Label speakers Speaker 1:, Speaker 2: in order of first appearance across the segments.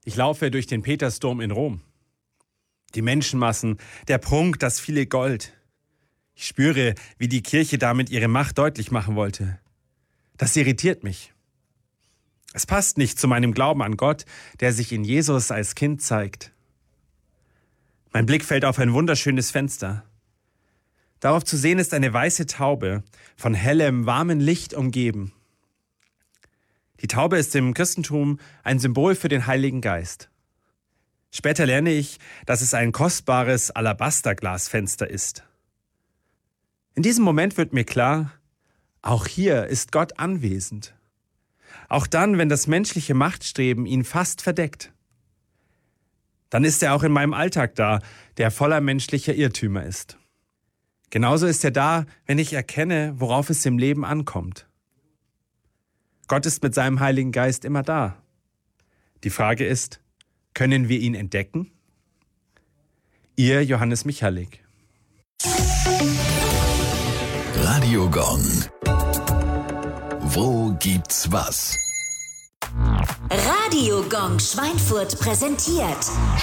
Speaker 1: Ich laufe durch den Petersdom in Rom. Die Menschenmassen, der Prunk, das viele Gold. Ich spüre, wie die Kirche damit ihre Macht deutlich machen wollte. Das irritiert mich. Es passt nicht zu meinem Glauben an Gott, der sich in Jesus als Kind zeigt. Mein Blick fällt auf ein wunderschönes Fenster. Darauf zu sehen ist eine weiße Taube, von hellem, warmem Licht umgeben. Die Taube ist im Christentum ein Symbol für den Heiligen Geist. Später lerne ich, dass es ein kostbares Alabasterglasfenster ist. In diesem Moment wird mir klar, auch hier ist Gott anwesend. Auch dann, wenn das menschliche Machtstreben ihn fast verdeckt. Dann ist er auch in meinem Alltag da, der voller menschlicher Irrtümer ist. Genauso ist er da, wenn ich erkenne, worauf es im Leben ankommt. Gott ist mit seinem Heiligen Geist immer da. Die Frage ist, können wir ihn entdecken? Ihr Johannes Michalik.
Speaker 2: Radio Gong. Wo gibt's was?
Speaker 3: Radio Gong Schweinfurt präsentiert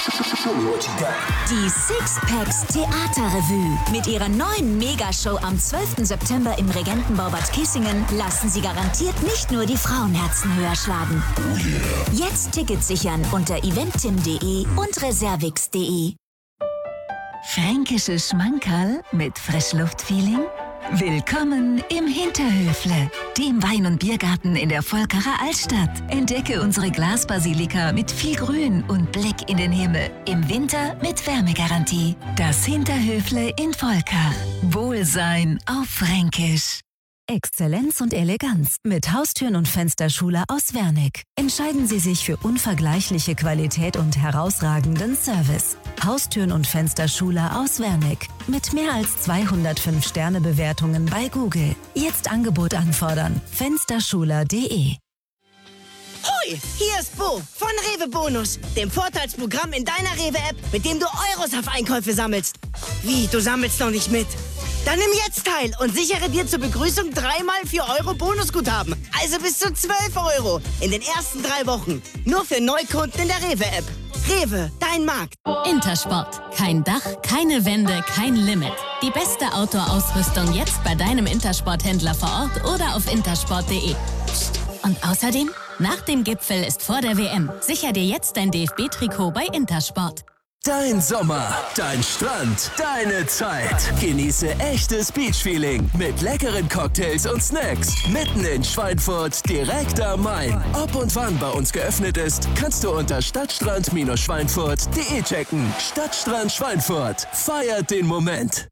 Speaker 3: die Sixpacks Theaterrevue. Mit ihrer neuen Megashow am 12. September im Regentenbau Bad Kissingen lassen sie garantiert nicht nur die Frauenherzen höher schlagen. Jetzt Tickets sichern unter eventim.de und reservix.de.
Speaker 4: Fränkische Schmankerl mit Frischluftfeeling? Willkommen im Hinterhöfle, dem Wein- und Biergarten in der Volkerer Altstadt. Entdecke unsere Glasbasilika mit viel Grün und Blick in den Himmel. Im Winter mit Wärmegarantie. Das Hinterhöfle in Volkach. Wohlsein auf Fränkisch.
Speaker 5: Exzellenz und Eleganz mit Haustüren und Fensterschule aus Wernick. Entscheiden Sie sich für unvergleichliche Qualität und herausragenden Service. Haustüren und Fensterschule aus Wernick. Mit mehr als 205 Sternebewertungen bei Google. Jetzt Angebot anfordern. Fensterschuler.de.
Speaker 6: Hoi, hier ist Bo von Rewe Bonus, dem Vorteilsprogramm in deiner Rewe-App, mit dem du Euros auf Einkäufe sammelst. Wie, du sammelst noch nicht mit? Dann nimm jetzt teil und sichere dir zur Begrüßung 3x 4 Euro Bonusguthaben. Also bis zu 12 Euro in den ersten 3 Wochen. Nur für Neukunden in der Rewe-App. Rewe, dein Markt.
Speaker 7: Intersport. Kein Dach, keine Wände, kein Limit. Die beste Outdoor-Ausrüstung jetzt bei deinem Intersport-Händler vor Ort oder auf intersport.de. Und außerdem, nach dem Gipfel ist vor der WM. Sicher dir jetzt dein DFB-Trikot bei Intersport.
Speaker 2: Dein Sommer, dein Strand, deine Zeit. Genieße echtes Beach-Feeling mit leckeren Cocktails und Snacks. Mitten in Schweinfurt, direkt am Main. Ob und wann bei uns geöffnet ist, kannst du unter stadtstrand-schweinfurt.de checken. Stadtstrand Schweinfurt. Feiert den Moment.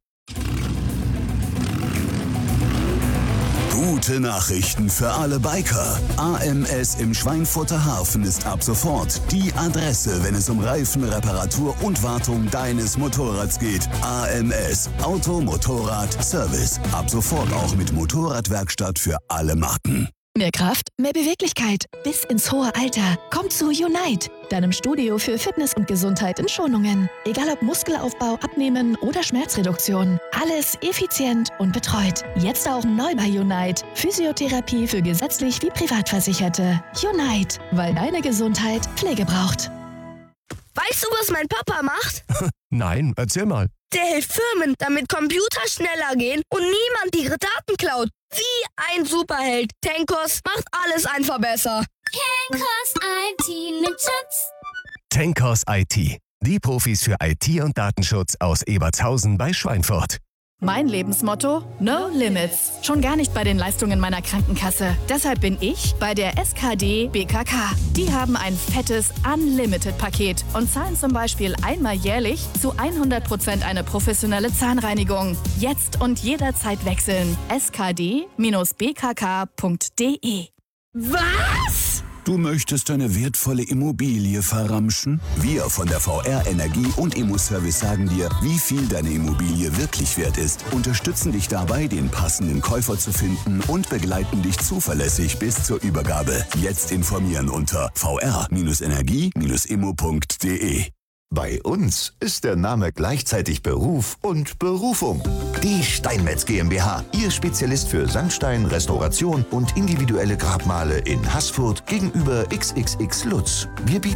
Speaker 8: Gute Nachrichten für alle Biker. AMS im Schweinfurter Hafen ist ab sofort die Adresse, wenn es um Reifen, Reparatur und Wartung deines Motorrads geht. AMS, Auto, Motorrad, Service. Ab sofort auch mit Motorradwerkstatt für alle Marken.
Speaker 9: Mehr Kraft, mehr Beweglichkeit bis ins hohe Alter. Komm zu Unite, deinem Studio für Fitness und Gesundheit in Schonungen. Egal ob Muskelaufbau, Abnehmen oder Schmerzreduktion. Alles effizient und betreut. Jetzt auch neu bei Unite. Physiotherapie für gesetzlich wie Privatversicherte. Unite, weil deine Gesundheit Pflege braucht.
Speaker 10: Weißt du, was mein Papa macht?
Speaker 11: Nein, erzähl mal.
Speaker 10: Der hilft Firmen, damit Computer schneller gehen und niemand ihre Daten klaut. Wie ein Superheld. Tenkos macht alles einfach besser.
Speaker 12: Tenkos IT mit Schutz.
Speaker 11: Tenkos IT. Die Profis für IT und Datenschutz aus Ebertshausen bei Schweinfurt.
Speaker 9: Mein Lebensmotto? No Limits. Schon gar nicht bei den Leistungen meiner Krankenkasse. Deshalb bin ich bei der SKD BKK. Die haben ein fettes Unlimited-Paket und zahlen zum Beispiel einmal jährlich zu 100% eine professionelle Zahnreinigung. Jetzt und jederzeit wechseln. skd-bkk.de.
Speaker 10: Was?
Speaker 8: Du möchtest deine wertvolle Immobilie verramschen? Wir von der VR Energie und Immoservice sagen dir, wie viel deine Immobilie wirklich wert ist, unterstützen dich dabei, den passenden Käufer zu finden und begleiten dich zuverlässig bis zur Übergabe. Jetzt informieren unter vr-energie-immo.de.
Speaker 13: Bei uns ist der Name gleichzeitig Beruf und Berufung. Die Steinmetz GmbH, Ihr Spezialist für Sandstein, Restauration und individuelle Grabmale in Haßfurt gegenüber XXX Lutz. Wir bieten